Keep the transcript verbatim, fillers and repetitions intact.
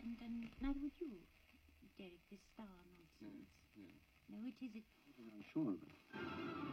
haven't done, neither would you, Derek, this star nonsense. No, no. No, it is... It... I'm sure of it.